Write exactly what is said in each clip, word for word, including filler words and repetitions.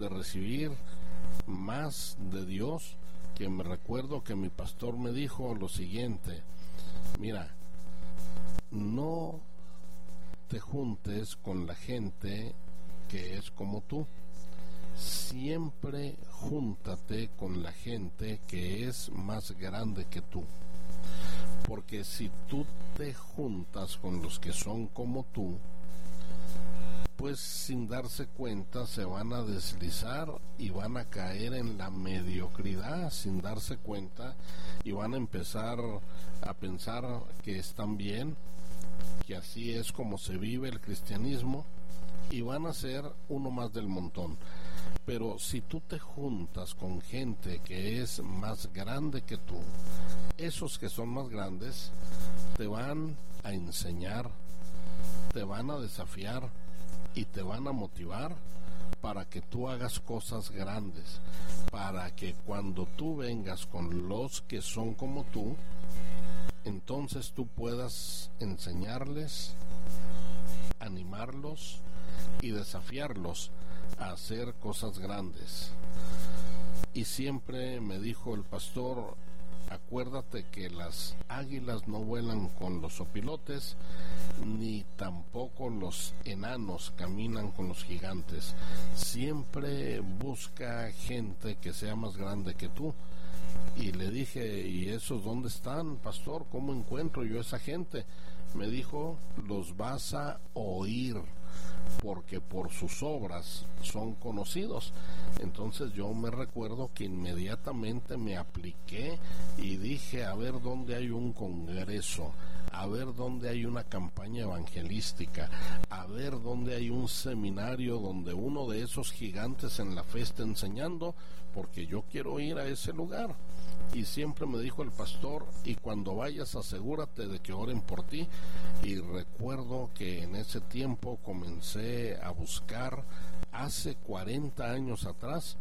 de recibir más de Dios, que me recuerdo que mi pastor me dijo lo siguiente: mira, no te juntes con la gente que es como tú, siempre júntate con la gente que es más grande que tú, porque si tú te juntas con los que son como tú, pues sin darse cuenta se van a deslizar y van a caer en la mediocridad sin darse cuenta, y van a empezar a pensar que están bien, que así es como se vive el cristianismo, y van a ser uno más del montón. Pero si tú te juntas con gente que es más grande que tú, esos que son más grandes te van a enseñar, te van a desafiar y te van a motivar para que tú hagas cosas grandes, para que cuando tú vengas con los que son como tú, entonces tú puedas enseñarles, animarlos y desafiarlos a hacer cosas grandes. Y siempre me dijo el pastor: acuérdate que las águilas no vuelan con los opilotes, ni tampoco los enanos caminan con los gigantes. Siempre busca gente que sea más grande que tú. Y le dije: ¿y esos dónde están, pastor? ¿Cómo encuentro yo esa gente? Me dijo: los vas a oír, porque por sus obras son conocidos. Entonces yo me recuerdo que inmediatamente me apliqué y dije: a ver dónde hay un congreso, a ver dónde hay una campaña evangelística, a ver dónde hay un seminario donde uno de esos gigantes en la fe está enseñando, porque yo quiero ir a ese lugar. Y siempre me dijo el pastor: y cuando vayas asegúrate de que oren por ti. Y recuerdo que en ese tiempo comencé a buscar hace cuarenta años atrás,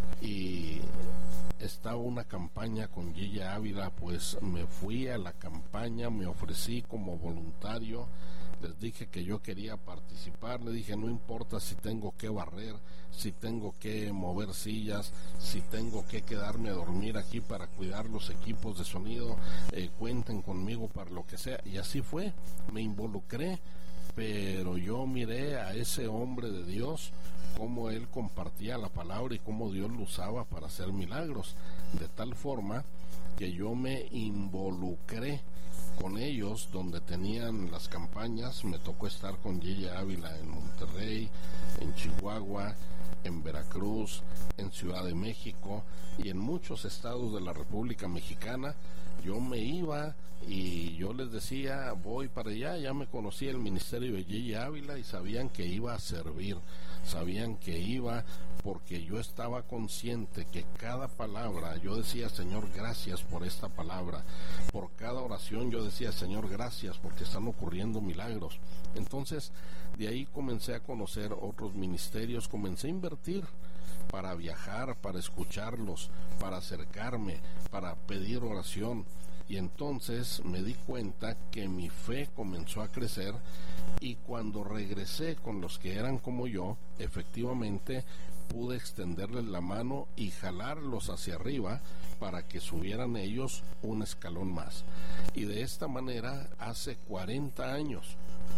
y estaba una campaña con Gilla Ávila. Pues me fui a la campaña, me ofrecí como voluntario, les dije que yo quería participar, le dije: no importa si tengo que barrer, si tengo que mover sillas, si tengo que quedarme a dormir aquí para cuidar los equipos de sonido, eh, cuenten conmigo para lo que sea. Y así fue, me involucré, pero yo miré a ese hombre de Dios, cómo él compartía la palabra y cómo Dios lo usaba para hacer milagros, de tal forma que yo me involucré con ellos donde tenían las campañas. Me tocó estar con Gilla Ávila en Monterrey, en Chihuahua, en Veracruz, en Ciudad de México y en muchos estados de la República Mexicana. Yo me iba y yo les decía: voy para allá. Ya me conocía el ministerio de Gilla Ávila y sabían que iba a servir, sabían que iba, porque yo estaba consciente que cada palabra, yo decía: Señor, gracias por esta palabra. Por cada oración yo decía: Señor, gracias porque están ocurriendo milagros. Entonces de ahí comencé a conocer otros ministerios, comencé a invertir para viajar, para escucharlos, para acercarme, para pedir oración. Y entonces me di cuenta que mi fe comenzó a crecer, y cuando regresé con los que eran como yo, efectivamente pude extenderles la mano y jalarlos hacia arriba para que subieran ellos un escalón más. Y de esta manera, hace cuarenta años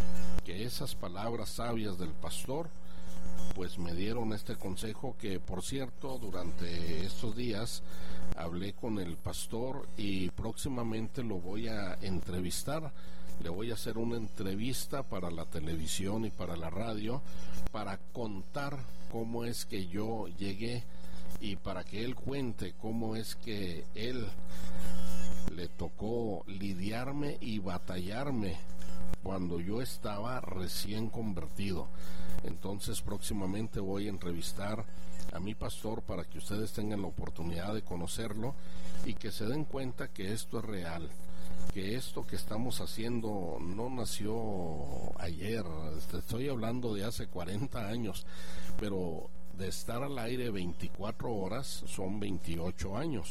que esas palabras sabias del pastor pues me dieron este consejo, que por cierto durante estos días hablé con el pastor y próximamente lo voy a entrevistar. Le voy a hacer una entrevista para la televisión y para la radio para contar cómo es que yo llegué y para que él cuente cómo es que él le tocó lidiarme y batallarme cuando yo estaba recién convertido. Entonces próximamente voy a entrevistar a mi pastor para que ustedes tengan la oportunidad de conocerlo y que se den cuenta que esto es real, que esto que estamos haciendo no nació ayer. Estoy hablando de hace cuarenta años, pero de estar al aire veinticuatro horas son veintiocho años.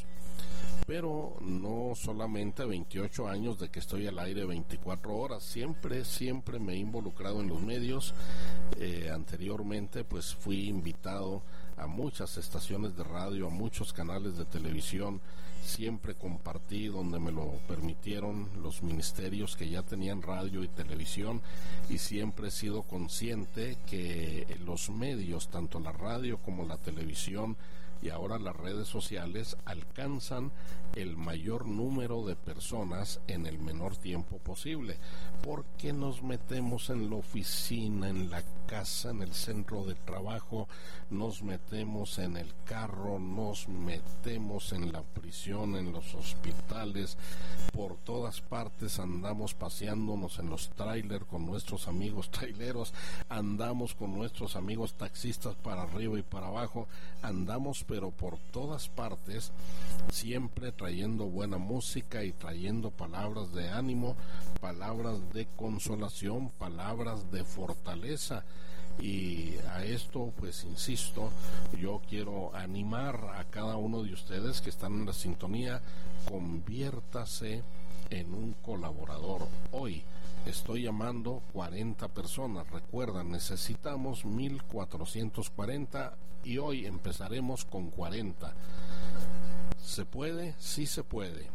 Pero no solamente veintiocho años de que estoy al aire veinticuatro horas, siempre, siempre me he involucrado en los medios. Eh, anteriormente pues fui invitado a muchas estaciones de radio, a muchos canales de televisión. Siempre compartí donde me lo permitieron los ministerios que ya tenían radio y televisión, y siempre he sido consciente que los medios, tanto la radio como la televisión y ahora las redes sociales, alcanzan el mayor número de personas en el menor tiempo posible. Porque nos metemos en la oficina, en la casa, en el centro de trabajo, nos metemos en el carro, nos metemos en la prisión, en los hospitales, por todas partes andamos paseándonos en los trailers con nuestros amigos traileros, andamos con nuestros amigos taxistas para arriba y para abajo, andamos pero por todas partes, siempre trayendo buena música y trayendo palabras de ánimo, palabras de consolación, palabras de fortaleza. Y a esto, pues insisto, yo quiero animar a cada uno de ustedes que están en la sintonía: conviértase en un colaborador hoy. Estoy llamando cuarenta personas. Recuerda, necesitamos mil cuatrocientos cuarenta y hoy empezaremos con cuarenta. ¿Se puede? Sí se puede.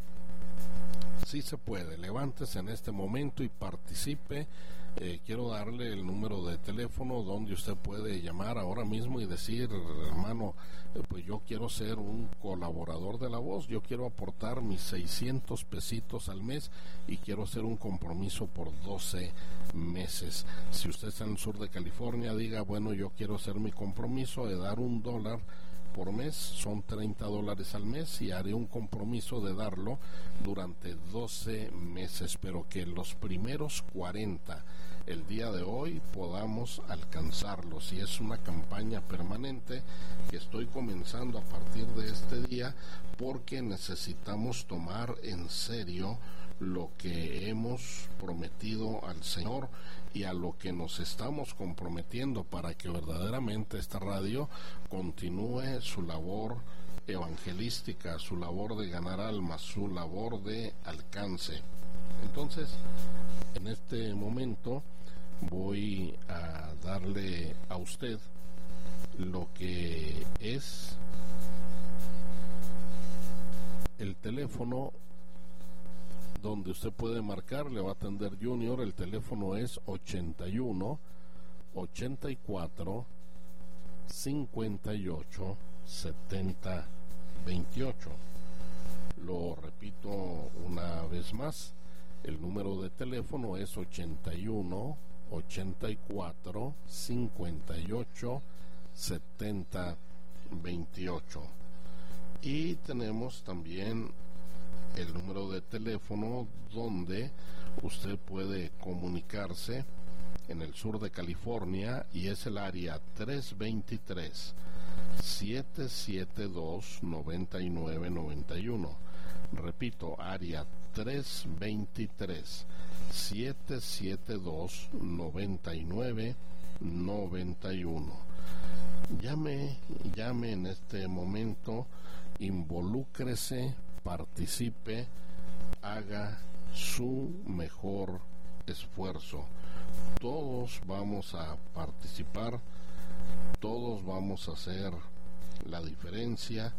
Sí se puede. Levántese en este momento y participe. Eh, quiero darle el número de teléfono donde usted puede llamar ahora mismo y decir: hermano, eh, pues yo quiero ser un colaborador de La Voz, yo quiero aportar mis seiscientos pesitos al mes y quiero hacer un compromiso por doce meses. Si usted está en el sur de California, diga: bueno, yo quiero hacer mi compromiso de dar un dólar por mes, son treinta dólares al mes, y haré un compromiso de darlo durante doce meses, pero que los primeros cuarenta el día de hoy podamos alcanzarlos. Y es una campaña permanente que estoy comenzando a partir de este día, porque necesitamos tomar en serio lo que hemos prometido al Señor y a lo que nos estamos comprometiendo para que verdaderamente esta radio continúe su labor evangelística, su labor de ganar almas, su labor de alcance. Entonces, en este momento voy a darle a usted lo que es el teléfono donde usted puede marcar. Le va a atender Junior. El teléfono es ochenta y uno, ochenta y cuatro, cincuenta y ocho, setenta, veintiocho. Lo repito una vez más, el número de teléfono es ochenta y uno, ochenta y cuatro, cincuenta y ocho, setenta, veintiocho. Y tenemos también el número de teléfono donde usted puede comunicarse en el sur de California, y es el área tres dos tres, siete siete dos, nueve nueve nueve uno. Repito, área tres dos tres, siete siete dos, nueve nueve nueve uno. Llame, llame en este momento, involúcrese, participe, haga su mejor esfuerzo. Todos vamos a participar, todos vamos a hacer la diferencia,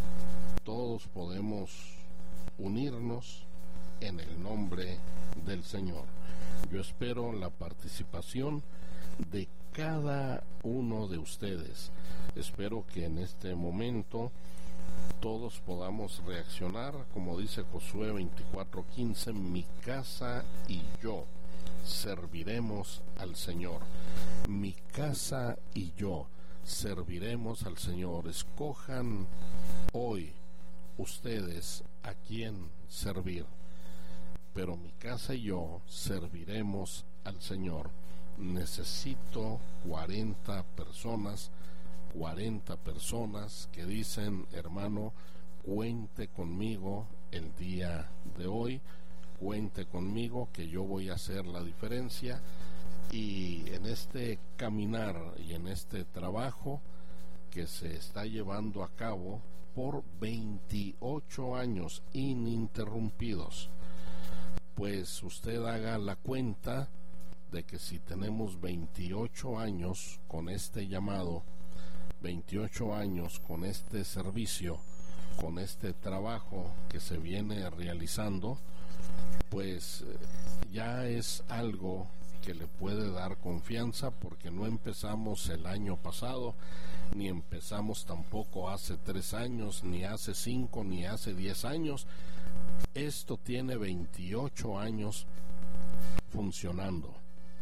todos podemos unirnos en el nombre del Señor. Yo espero la participación de cada uno de ustedes. Espero que en este momento todos podamos reaccionar, como dice Josué veinticuatro quince: mi casa y yo serviremos al Señor. Mi casa y yo serviremos al Señor. Escojan hoy ustedes a quién servir, pero mi casa y yo serviremos al Señor. Necesito cuarenta personas, cuarenta personas que dicen: hermano, cuente conmigo el día de hoy, cuente conmigo que yo voy a hacer la diferencia. Y en este caminar y en este trabajo que se está llevando a cabo por veintiocho años ininterrumpidos, pues usted haga la cuenta de que si tenemos veintiocho años con este llamado, veintiocho años con este servicio, con este trabajo que se viene realizando, pues ya es algo que le puede dar confianza, porque no empezamos el año pasado, ni empezamos tampoco hace tres años, ni hace cinco, ni hace diez años. Esto tiene veintiocho años funcionando,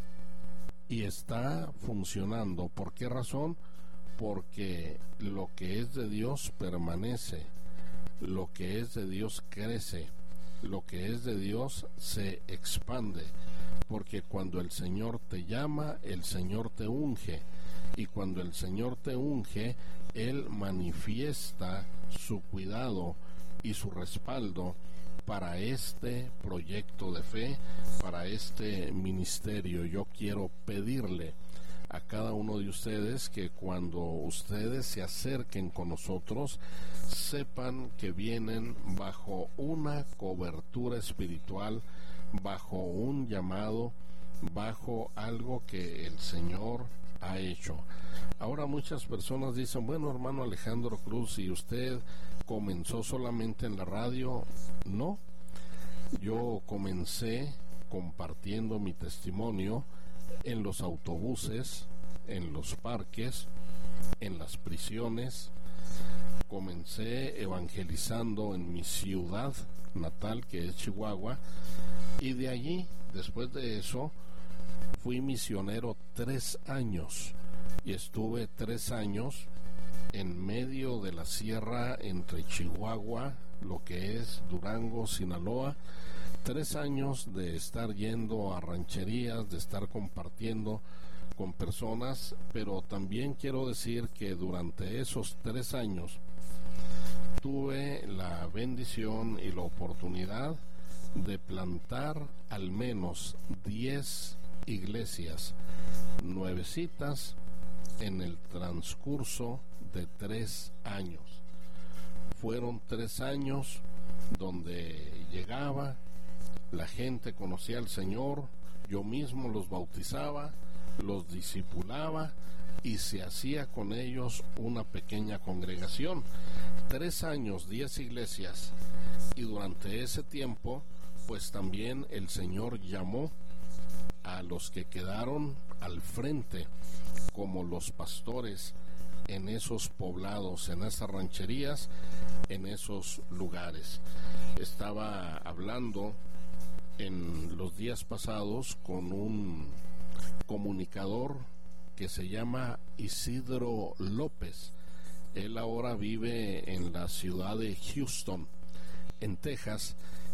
y está funcionando. ¿Por qué razón? Porque lo que es de Dios permanece, lo que es de Dios crece, lo que es de Dios se expande, porque cuando el Señor te llama, el Señor te unge, y cuando el Señor te unge, Él manifiesta su cuidado y su respaldo para este proyecto de fe, para este ministerio. Yo quiero pedirle a cada uno de ustedes que cuando ustedes se acerquen con nosotros, sepan que vienen bajo una cobertura espiritual, bajo un llamado, bajo algo que el Señor ha hecho. Ahora muchas personas dicen, bueno, hermano Alejandro Cruz, ¿y usted comenzó solamente en la radio? No, yo comencé compartiendo mi testimonio en los autobuses, en los parques, en las prisiones. Comencé evangelizando en mi ciudad natal, que es Chihuahua, y de allí, después de eso, fui misionero tres años, y estuve tres años en medio de la sierra entre Chihuahua, lo que es Durango, Sinaloa. Tres años de estar yendo a rancherías, de estar compartiendo con personas, pero también quiero decir que durante esos tres años tuve la bendición y la oportunidad de plantar al menos diez iglesias nuevecitas en el transcurso de tres años. Fueron tres años donde llegaba, la gente conocía al Señor, yo mismo los bautizaba, los discipulaba y se hacía con ellos una pequeña congregación. Tres años, diez iglesias, y durante ese tiempo, pues también el Señor llamó a los que quedaron al frente como los pastores en esos poblados, en esas rancherías, en esos lugares. Estaba hablando en los días pasados con un comunicador que se llama Isidro López. Él ahora vive en la ciudad de Houston, en Texas,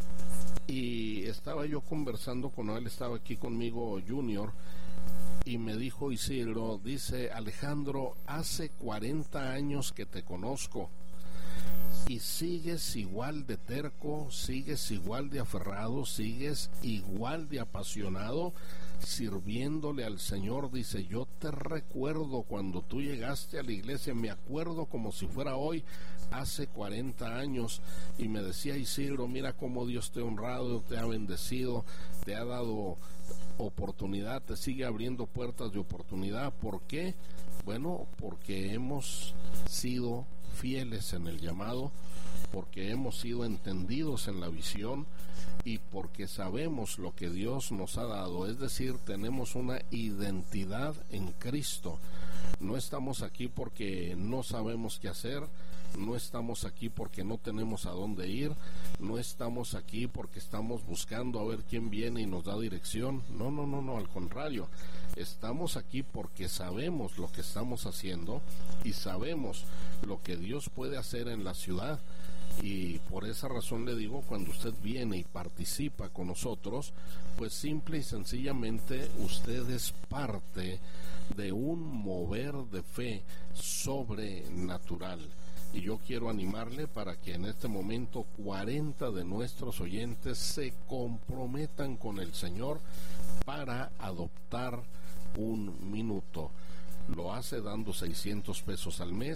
y estaba yo conversando con él, estaba aquí conmigo Junior, y me dijo Isidro, dice, Alejandro, hace cuarenta años que te conozco y sigues igual de terco, sigues igual de aferrado, sigues igual de apasionado sirviéndole al Señor. Dice, yo te recuerdo cuando tú llegaste a la iglesia, me acuerdo como si fuera hoy, hace cuarenta años, y me decía Isidro, mira cómo Dios te ha honrado, te ha bendecido, te ha dado oportunidad, te sigue abriendo puertas de oportunidad. ¿Por qué? Bueno, porque hemos sido fieles en el llamado, porque hemos sido entendidos en la visión y porque sabemos lo que Dios nos ha dado, es decir, tenemos una identidad en Cristo. No estamos aquí porque no sabemos qué hacer, no estamos aquí porque no tenemos a dónde ir, no estamos aquí porque estamos buscando a ver quién viene y nos da dirección. No, no, no, no, al contrario, estamos aquí porque sabemos lo que estamos haciendo y sabemos lo que Dios puede hacer en la ciudad. Y por esa razón le digo, cuando usted viene y participa con nosotros, pues simple y sencillamente usted es parte de un mover de fe sobrenatural. Y yo quiero animarle para que en este momento cuarenta de nuestros oyentes se comprometan con el Señor para adoptar un minuto. Lo hace dando seiscientos pesos al mes,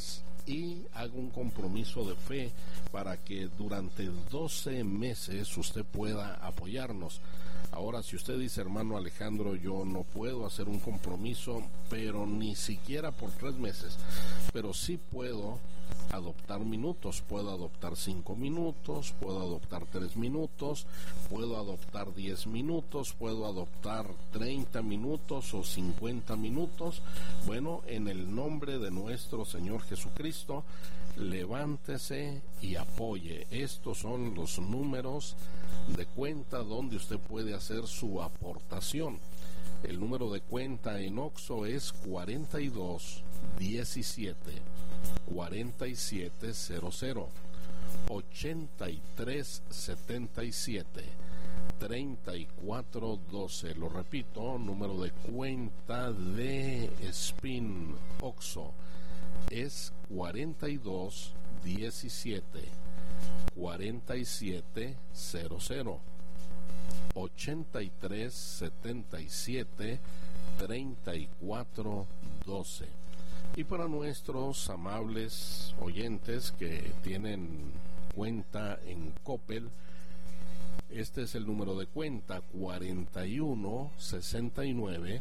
y haga un compromiso de fe para que durante doce meses usted pueda apoyarnos. Ahora, si usted dice, hermano Alejandro, yo no puedo hacer un compromiso, pero ni siquiera por tres meses, pero sí puedo adoptar minutos, puedo adoptar cinco minutos, puedo adoptar tres minutos, puedo adoptar diez minutos, puedo adoptar treinta minutos o cincuenta minutos. Bueno, en el nombre de nuestro Señor Jesucristo, levántese y apoye. Estos son los números de cuenta donde usted puede hacer su aportación. El número de cuenta en Oxxo es cuarenta y dos diecisiete cuarenta y siete cero cero, ochenta y tres setenta y siete treinta y cuatro doce. Lo repito, número de cuenta de Spin Oxxo es cuarenta y dos diecisiete cuarenta y siete cero cero, ochenta y tres setenta y siete treinta y cuatro doce. Y para nuestros amables oyentes que tienen cuenta en Coppel, este es el número de cuenta: cuarenta y uno sesenta y nueve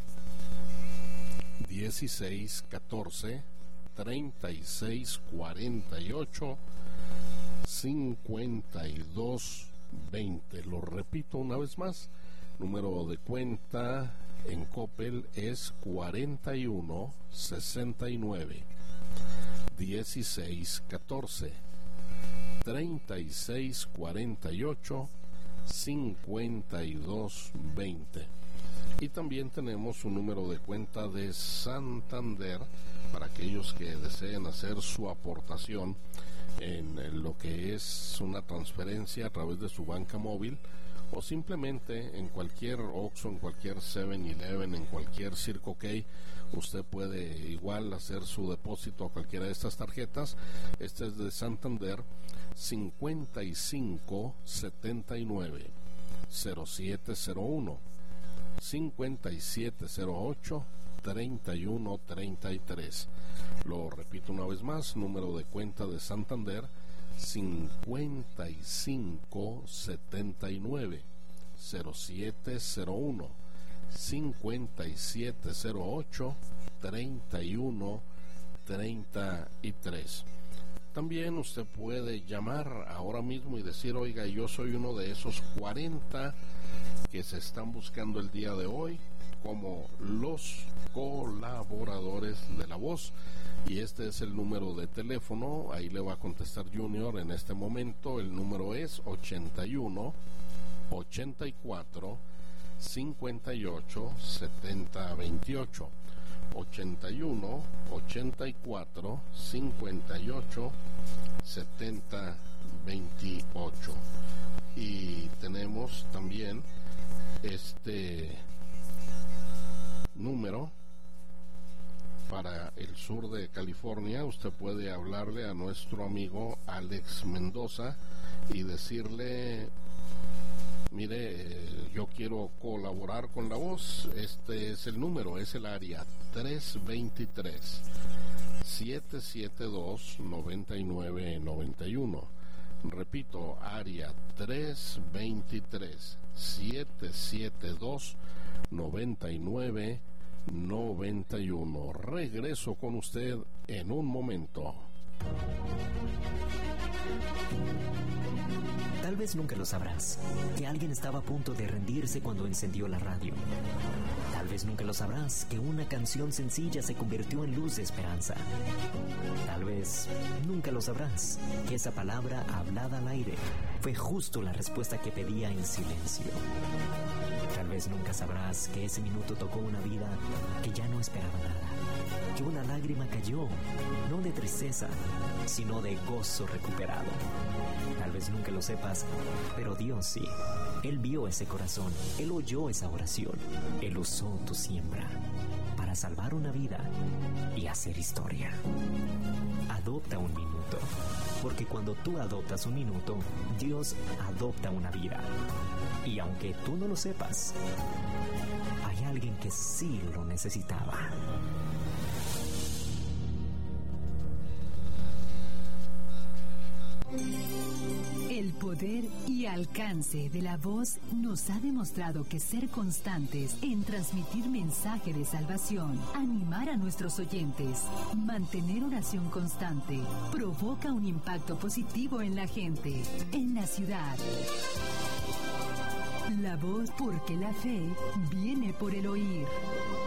dieciséis catorce treinta y seis cuarenta y ocho cincuenta y dos veinte. Lo repito una vez más, número de cuenta en Coppel es cuarenta y uno sesenta y nueve dieciséis catorce treinta y seis cuarenta y ocho cincuenta y dos veinte. Y también tenemos un número de cuenta de Santander para aquellos que deseen hacer su aportación en lo que es una transferencia a través de su banca móvil, o simplemente en cualquier Oxxo, en cualquier seven eleven, en cualquier Circle K, usted puede igual hacer su depósito a cualquiera de estas tarjetas. Este es de Santander: cincuenta y cinco setenta y nueve cero siete cero uno, cincuenta y siete cero ocho treinta y uno treinta y tres. Lo repito una vez más, número de cuenta de Santander: cincuenta y cinco setenta y nueve cero siete cero uno, cincuenta y siete cero ocho treinta y uno treinta y tres. También usted puede llamar ahora mismo y decir: oiga, yo soy uno de esos cuarenta que se están buscando el día de hoy como los colaboradores de La Voz, y este es el número de teléfono. Ahí le va a contestar Junior en este momento. El número es ochenta y uno ochenta y cuatro cincuenta y ocho setenta veintiocho, ochenta y uno ochenta y cuatro cincuenta y ocho setenta veintiocho. Y tenemos también este número para el sur de California. Usted puede hablarle a nuestro amigo Alex Mendoza y decirle: mire, yo quiero colaborar con La Voz. Este es el número, es el área tres dos tres siete siete dos nueve nueve nueve uno. Repito, área tres dos tres siete siete dos nueve nueve nueve uno. Regreso con usted en un momento. Tal vez nunca lo sabrás, que alguien estaba a punto de rendirse cuando encendió la radio. Tal vez nunca lo sabrás, que una canción sencilla se convirtió en luz de esperanza. Tal vez nunca lo sabrás, que esa palabra hablada al aire fue justo la respuesta que pedía en silencio. Tal vez nunca sabrás que ese minuto tocó una vida que ya no esperaba nada, que una lágrima cayó, no de tristeza, sino de gozo recuperado. Tal vez nunca lo sepas, pero Dios sí. Él vio ese corazón, Él oyó esa oración, Él usó tu siembra para salvar una vida y hacer historia. Adopta un minuto, porque cuando tú adoptas un minuto, Dios adopta una vida. Y aunque tú no lo sepas, hay alguien que sí lo necesitaba. poder y alcance de la voz nos ha demostrado que ser constantes en transmitir mensaje de salvación, animar a nuestros oyentes, mantener oración constante, provoca un impacto positivo en la gente, en la ciudad. La voz, porque la fe viene por el oír.